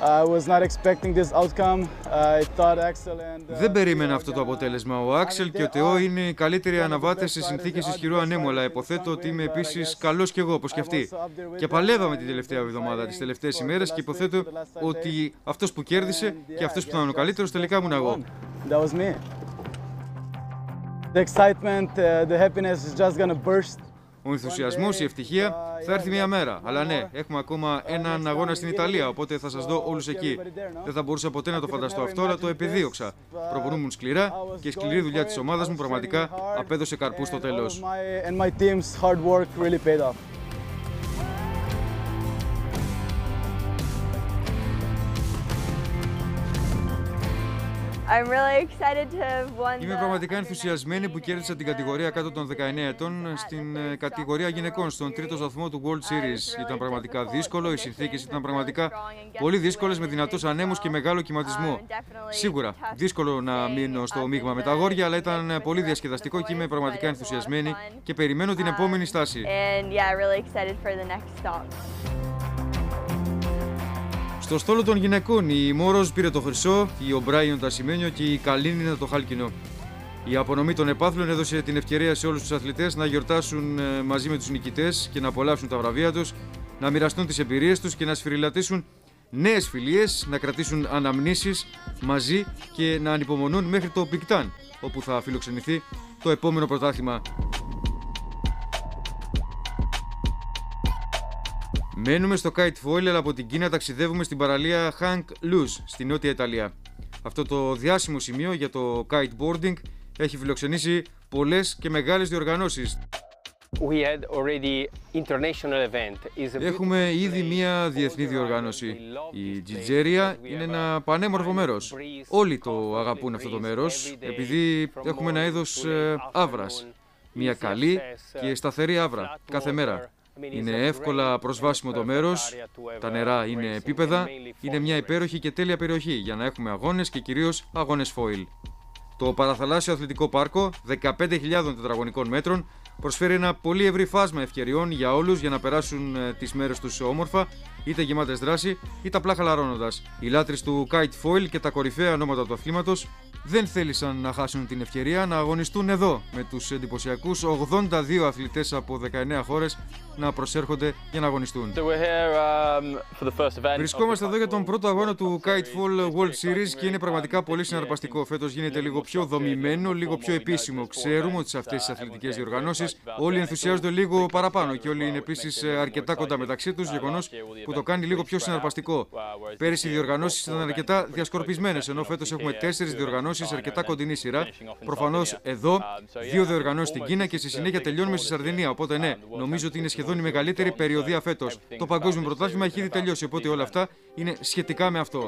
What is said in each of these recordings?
Δεν περίμενα αυτό το αποτέλεσμα. Ο Άξελ και ο Τεό είναι οι καλύτεροι αναβάτες σε συνθήκες ισχυρού ανέμου, αλλά υποθέτω ότι είμαι επίσης καλός κι εγώ, όπως και αυτοί. Και παλεύαμε την τελευταία εβδομάδα, τις τελευταίες ημέρες, και υποθέτω ότι αυτός που κέρδισε και αυτός που ήταν ο καλύτερος τελικά ήμουν εγώ. Ο ενθουσιασμός, η ευτυχία θα έρθει μια μέρα. Αλλά ναι, έχουμε ακόμα έναν αγώνα στην Ιταλία, οπότε θα σας δω όλους εκεί. Δεν θα μπορούσα ποτέ να το φανταστώ αυτό, αλλά το επιδίωξα. Προπονούμουν σκληρά και η σκληρή δουλειά της ομάδας μου πραγματικά απέδωσε καρπούς στο τέλος. Είμαι πραγματικά ενθουσιασμένη που κέρδισα την κατηγορία κάτω των 19 ετών στην κατηγορία γυναικών, στον τρίτο σταθμό του World Series. Ήταν πραγματικά δύσκολο, οι συνθήκες ήταν πραγματικά πολύ δύσκολες, με δυνατούς ανέμους και μεγάλο κυματισμό. Σίγουρα δύσκολο να μείνω στο μείγμα με τα αγόρια, αλλά ήταν πολύ διασκεδαστικό και είμαι πραγματικά ενθουσιασμένη και περιμένω την επόμενη στάση. Στο στόλο των γυναικών, η Μόρος πήρε το χρυσό, η Ομπράιον το ασημένιο και η Καλίνινα το χάλκινο. Η απονομή των επάθλων έδωσε την ευκαιρία σε όλους τους αθλητές να γιορτάσουν μαζί με τους νικητές και να απολαύσουν τα βραβεία τους, να μοιραστούν τις εμπειρίες τους και να σφυριλατήσουν νέες φιλίες, να κρατήσουν αναμνήσεις μαζί και να ανυπομονούν μέχρι το Big Ten, όπου θα φιλοξενηθεί το επόμενο πρωτάθλημα. Μένουμε στο kite foil, αλλά από την Κίνα ταξιδεύουμε στην παραλία Hang Luz, στη Νότια Ιταλία. Αυτό το διάσημο σημείο για το kiteboarding έχει φιλοξενήσει πολλές και μεγάλες διοργανώσεις. Έχουμε ήδη μία διεθνή διοργάνωση. Η Τζιτζέρια είναι ένα πανέμορφο μέρος. Όλοι το αγαπούν αυτό το μέρος, επειδή έχουμε ένα είδος άβρας. Μια καλή και σταθερή άβρα κάθε μέρα. Είναι εύκολα προσβάσιμο το μέρος, τα νερά είναι επίπεδα, είναι μια υπέροχη και τέλεια περιοχή για να έχουμε αγώνες και κυρίως αγώνες foil. Το παραθαλάσσιο αθλητικό πάρκο, 15.000 τετραγωνικών μέτρων, προσφέρει ένα πολύ ευρύ φάσμα ευκαιριών για όλους για να περάσουν τις μέρες τους όμορφα, είτε γεμάτες δράση, είτε απλά χαλαρώνοντας. Οι λάτρεις του kite foil και τα κορυφαία ονόματα του αθλήματος δεν θέλησαν να χάσουν την ευκαιρία να αγωνιστούν εδώ, με τους εντυπωσιακούς 82 αθλητές από 19 χώρες να προσέρχονται για να αγωνιστούν. Βρισκόμαστε εδώ για τον πρώτο αγώνα του Kite Fall World Series και είναι πραγματικά πολύ συναρπαστικό. Φέτος γίνεται λίγο πιο δομημένο, λίγο πιο επίσημο. Ξέρουμε ότι σε αυτές τις αθλητικές διοργανώσεις όλοι ενθουσιάζονται λίγο παραπάνω και όλοι είναι επίσης αρκετά κοντά μεταξύ τους, γεγονός που το κάνει λίγο πιο συναρπαστικό. Πέρυσι οι διοργανώσεις ήταν αρκετά διασκορπισμένες, ενώ φέτος έχουμε 4 διοργανώσεις, αρκετά κοντινή σειρά. Προφανώς εδώ 2 διοργανώσεις στην Κίνα και στη συνέχεια τελειώνουμε στη Σαρδινία. Οπότε ναι, νομίζω ότι είναι σχεδόν η μεγαλύτερη περιοδία φέτος. Το παγκόσμιο πρωτάθλημα έχει ήδη τελειώσει, οπότε όλα αυτά είναι σχετικά με αυτό.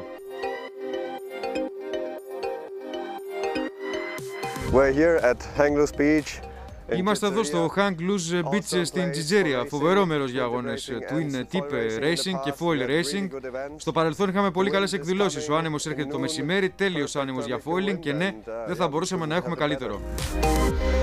Είμαστε εδώ στο Hang Luz Beach στην Τζιτζέρια, φοβερό μέρος για αγώνες Twin Tip Racing και Foil Racing. Στο παρελθόν είχαμε πολύ καλές εκδηλώσεις. Ο άνεμος έρχεται το μεσημέρι, τέλειος άνεμος για foiling και ναι, δεν θα μπορούσαμε να έχουμε καλύτερο.